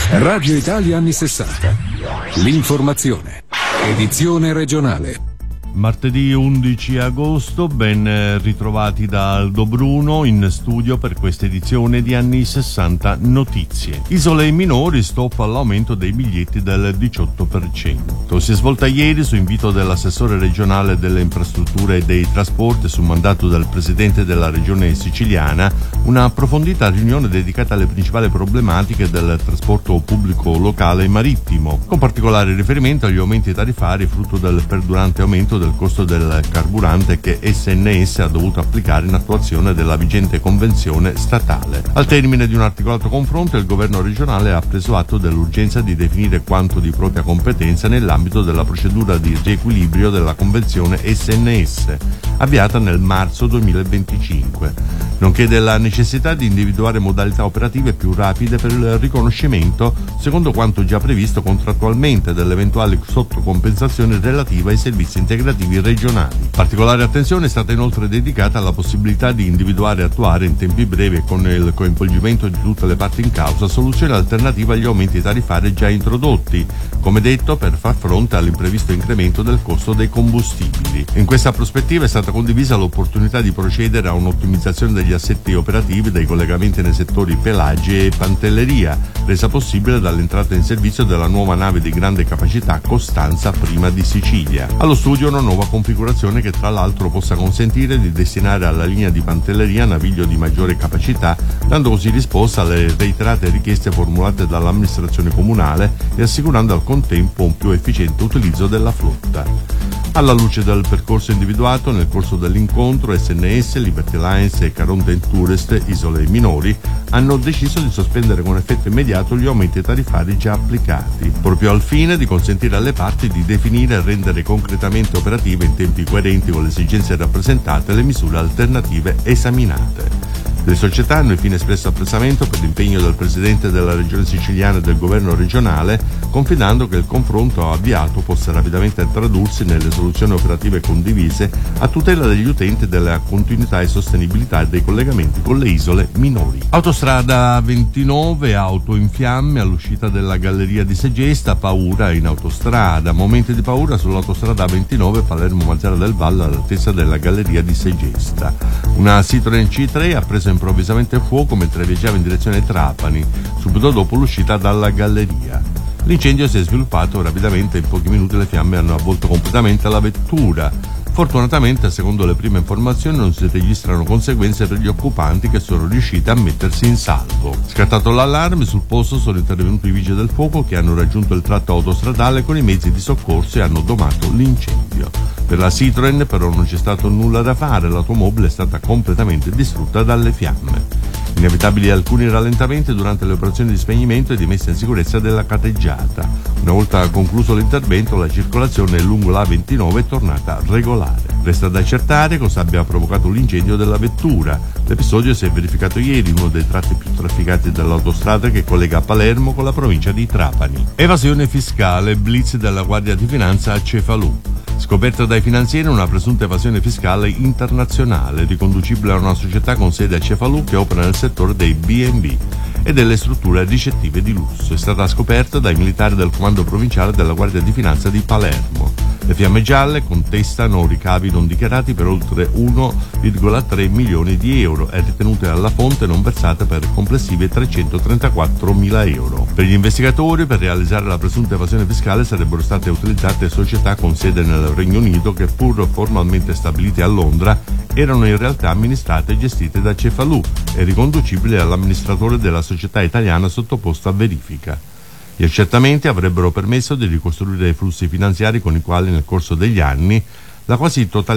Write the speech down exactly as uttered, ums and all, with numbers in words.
Radio Italia anni sessanta. L'informazione. Edizione regionale. Martedì undici agosto, ben ritrovati da Aldo Bruno in studio per questa edizione di Anni sessanta Notizie. Isole minori, stop all'aumento dei biglietti del diciotto per cento. Si è svolta ieri, su invito dell'assessore regionale delle infrastrutture e dei trasporti su mandato del presidente della regione siciliana, una approfondita riunione dedicata alle principali problematiche del trasporto pubblico locale e marittimo, con particolare riferimento agli aumenti tariffari frutto del perdurante aumento del costo del carburante che S N S ha dovuto applicare in attuazione della vigente convenzione statale. Al termine di un articolato confronto, il governo regionale ha preso atto dell'urgenza di definire quanto di propria competenza nell'ambito della procedura di riequilibrio della convenzione S N S, avviata nel marzo duemilaventicinque, nonché della necessità di individuare modalità operative più rapide per il riconoscimento, secondo quanto già previsto contrattualmente, delle eventuali sottocompensazioni relative ai servizi integrativi regionali. Particolare attenzione è stata inoltre dedicata alla possibilità di individuare e attuare in tempi brevi e con il coinvolgimento di tutte le parti in causa soluzioni alternative agli aumenti tariffari già introdotti, come detto, per far fronte all'imprevisto incremento del costo dei combustibili. In questa prospettiva è stata condivisa l'opportunità di procedere a un'ottimizzazione degli assetti operativi dei collegamenti nei settori pelagi e pantelleria, resa possibile dall'entrata in servizio della nuova nave di grande capacità Costanza prima di Sicilia. Allo studio una nuova configurazione che tra l'altro possa consentire di destinare alla linea di pantelleria naviglio di maggiore capacità, dando così risposta alle reiterate richieste formulate dall'amministrazione comunale e assicurando al contempo un più efficiente utilizzo della flotta. Alla luce del percorso individuato nel corso dell'incontro, S N S, Liberty Alliance e Caronte Tourist, Isole Minori, hanno deciso di sospendere con effetto immediato gli aumenti tariffari già applicati, proprio al fine di consentire alle parti di definire e rendere concretamente operative in tempi coerenti con le esigenze rappresentate le misure alternative esaminate. Le società hanno infine espresso apprezzamento per l'impegno del Presidente della Regione Siciliana e del Governo regionale, confidando che il confronto avviato possa rapidamente tradursi nelle soluzioni operative condivise a tutela degli utenti e della continuità e sostenibilità dei collegamenti con le isole minori. Autostrada ventinove, auto in fiamme all'uscita della galleria di Segesta, paura in autostrada. Momenti di paura sull'autostrada ventinove Palermo-Mazara del Vallo all'altezza della galleria di Segesta. Una Citroen C tre ha preso improvvisamente fuoco mentre viaggiava in direzione Trapani, subito dopo l'uscita dalla galleria. L'incendio si è sviluppato rapidamente e in pochi minuti le fiamme hanno avvolto completamente la vettura. Fortunatamente, secondo le prime informazioni, non si registrano conseguenze per gli occupanti, che sono riusciti a mettersi in salvo. Scattato l'allarme, sul posto sono intervenuti i vigili del fuoco che hanno raggiunto il tratto autostradale con i mezzi di soccorso e hanno domato l'incendio. Per la Citroen però non c'è stato nulla da fare, l'automobile è stata completamente distrutta dalle fiamme. Inevitabili alcuni rallentamenti durante le operazioni di spegnimento e di messa in sicurezza della categgiata. Una volta concluso l'intervento, la circolazione lungo la ventinove è tornata regolare. Resta da accertare cosa abbia provocato l'incendio della vettura. L'episodio si è verificato ieri in uno dei tratti più trafficati dell'autostrada che collega Palermo con la provincia di Trapani. Evasione fiscale, blitz della Guardia di Finanza a Cefalù. Scoperta dai finanzieri una presunta evasione fiscale internazionale riconducibile a una società con sede a Cefalù che opera nel settore dei B and B e delle strutture ricettive di lusso. È stata scoperta dai militari del comando provinciale della Guardia di Finanza di Palermo. Le fiamme gialle contestano ricavi non dichiarati per oltre uno virgola tre milioni di euro e ritenute alla fonte non versate per complessive trecentotrentaquattromila euro. Per gli investigatori, per realizzare la presunta evasione fiscale sarebbero state utilizzate società con sede nel Regno Unito che, pur formalmente stabilite a Londra, erano in realtà amministrate e gestite da Cefalù e riconducibili all'amministratore della società italiana sottoposta a verifica. Gli accertamenti avrebbero permesso di ricostruire i flussi finanziari con i quali nel corso degli anni la quasi totalità